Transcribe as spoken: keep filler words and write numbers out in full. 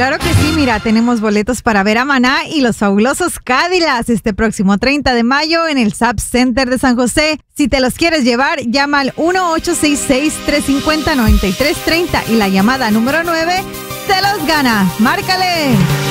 Claro que sí, mira, tenemos boletos para ver a Maná y los fabulosos Cadillacs este próximo treinta de mayo en el S A P Center de San José. Si te los quieres llevar, llama al uno ocho seis seis, tres cinco cero, nueve tres tres cero y la llamada número nueve te los gana. ¡Márcale!